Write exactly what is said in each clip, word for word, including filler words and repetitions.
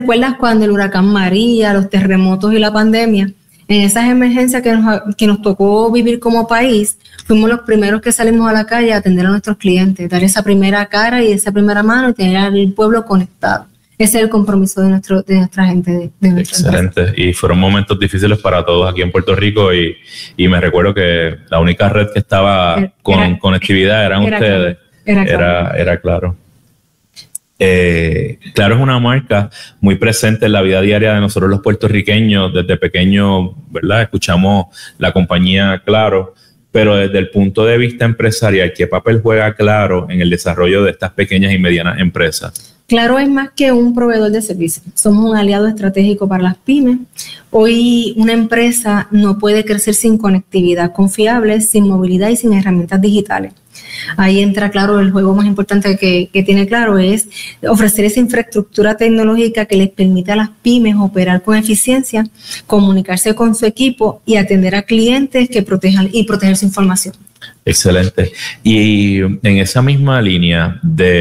¿Recuerdas cuando el huracán María, los terremotos y la pandemia? En esas emergencias que nos, que nos tocó vivir como país, fuimos los primeros que salimos a la calle a atender a nuestros clientes, dar esa primera cara y esa primera mano y tener al pueblo conectado. Ese es el compromiso de, nuestro, de nuestra gente. De, de nuestra Excelente. Empresa. Y fueron momentos difíciles para todos aquí en Puerto Rico y, y me recuerdo que la única red que estaba era, con era, conectividad eran era ustedes. Claro. Era, era, claro. era claro. Eh, Claro es una marca muy presente en la vida diaria de nosotros los puertorriqueños. Desde pequeño, ¿verdad? Escuchamos la compañía Claro, pero desde el punto de vista empresarial, ¿qué papel juega Claro en el desarrollo de estas pequeñas y medianas empresas? Claro es más que un proveedor de servicios. Somos un aliado estratégico para las pymes. Hoy una empresa no puede crecer sin conectividad confiable, sin movilidad y sin herramientas digitales. Ahí entra Claro, el juego más importante que, que tiene Claro es ofrecer esa infraestructura tecnológica que les permite a las pymes operar con eficiencia, comunicarse con su equipo y atender a clientes que protejan y proteger su información. Excelente. Y en esa misma línea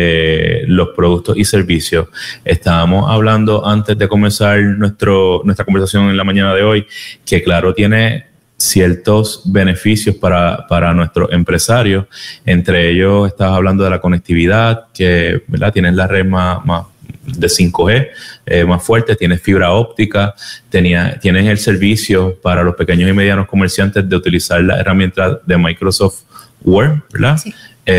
de los productos y servicios, estábamos hablando antes de comenzar nuestro, nuestra conversación en la mañana de hoy, que Claro tiene ciertos beneficios para, para nuestros empresarios. Entre ellos, estabas hablando de la conectividad, que ¿verdad? Tienes la red más, más de cinco G eh, más fuerte, tienes fibra óptica, tenía, tienes el servicio para los pequeños y medianos comerciantes de utilizar la herramienta de Microsoft Word, ¿verdad? Sí.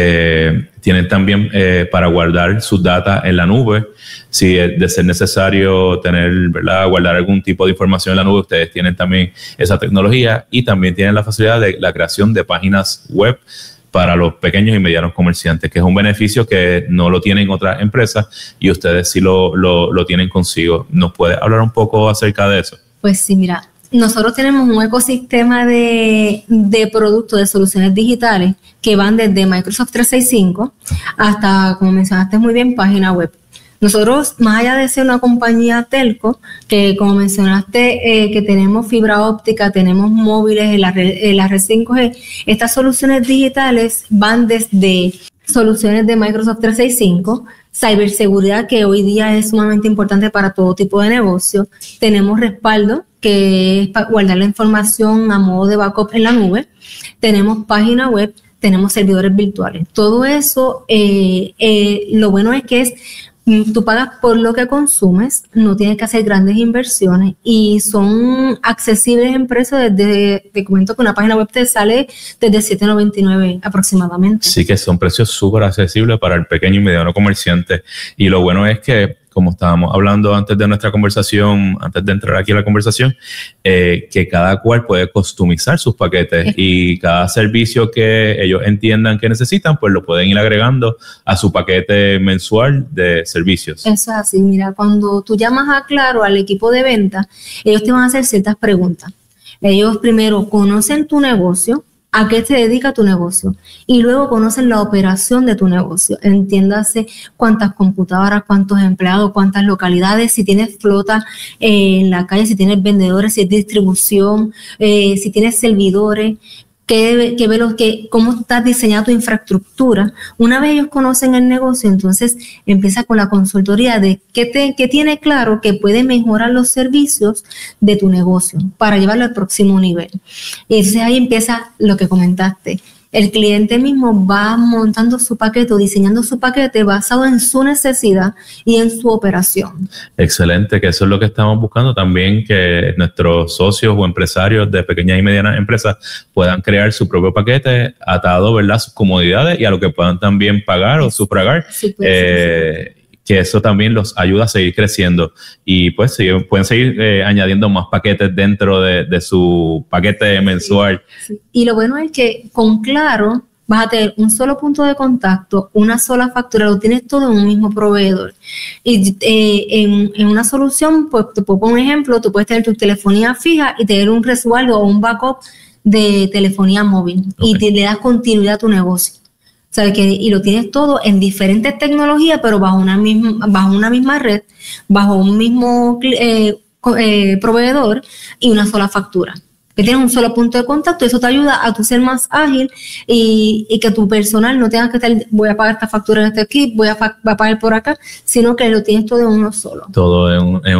Eh, tienen también eh, para guardar sus datos en la nube. Si es de ser necesario tener, ¿verdad? Guardar algún tipo de información en la nube, ustedes tienen también esa tecnología y también tienen la facilidad de la creación de páginas web para los pequeños y medianos comerciantes, que es un beneficio que no lo tienen otras empresas y ustedes sí lo, lo, lo tienen consigo. ¿Nos puede hablar un poco acerca de eso? Pues sí, mira, nosotros tenemos un ecosistema de, de productos, de soluciones digitales que van desde Microsoft trescientos sesenta y cinco hasta, como mencionaste muy bien, página web. Nosotros, más allá de ser una compañía telco, que como mencionaste, eh, que tenemos fibra óptica, tenemos móviles en la red, en la red cinco G, estas soluciones digitales van desde soluciones de Microsoft trescientos sesenta y cinco, ciberseguridad, que hoy día es sumamente importante para todo tipo de negocio. Tenemos respaldo, que es para guardar la información a modo de backup en la nube. Tenemos página web, tenemos servidores virtuales. Todo eso, eh, eh, lo bueno es que es tú pagas por lo que consumes, no tienes que hacer grandes inversiones y son accesibles en precio desde, te comento que una página web te sale desde siete noventa y nueve aproximadamente. Sí, que son precios súper accesibles para el pequeño y mediano comerciante. Y lo bueno es que, como estábamos hablando antes de nuestra conversación, antes de entrar aquí a la conversación, eh, que cada cual puede customizar sus paquetes sí. Y cada servicio que ellos entiendan que necesitan, pues lo pueden ir agregando a su paquete mensual de servicios. Eso es así. Mira, cuando tú llamas a Claro, al equipo de venta, ellos te van a hacer ciertas preguntas. Ellos primero conocen tu negocio, a qué se dedica tu negocio y luego conocen la operación de tu negocio. Entiéndase cuántas computadoras, cuántos empleados, cuántas localidades, si tienes flota eh, en la calle, si tienes vendedores, si es distribución, eh, si tienes servidores, qué, qué velos, qué, cómo estás diseñando tu infraestructura. Una vez ellos conocen el negocio, entonces empieza con la consultoría de qué, te, qué tiene claro que puede mejorar los servicios de tu negocio para llevarlo al próximo nivel. Y entonces ahí empieza lo que comentaste. El cliente mismo va montando su paquete o diseñando su paquete basado en su necesidad y en su operación. Excelente, que eso es lo que estamos buscando también, que nuestros socios o empresarios de pequeñas y medianas empresas puedan crear su propio paquete atado, ¿verdad?, a sus comodidades y a lo que puedan también pagar o sufragar. Sí, pues, eh, sí, sí. Que eso también los ayuda a seguir creciendo y pues sí, pueden seguir eh, añadiendo más paquetes dentro de, de su paquete mensual. Sí, sí. Y lo bueno es que con Claro vas a tener un solo punto de contacto, una sola factura, lo tienes todo en un mismo proveedor. Y eh, en, en una solución, pues te puedo poner un ejemplo, tú puedes tener tu telefonía fija y tener un resguardo o un backup de telefonía móvil. Okay. Y te le das continuidad a tu negocio. ¿Sabes qué? Y lo tienes todo en diferentes tecnologías, pero bajo una misma, bajo una misma red, bajo un mismo eh, eh, proveedor y una sola factura. que tienes un solo punto de contacto, eso te ayuda a tu ser más ágil y, y que tu personal no tenga que estar, voy a pagar esta factura en este equipo, voy a, voy a pagar por acá, sino que lo tienes todo en uno solo. Todo en, en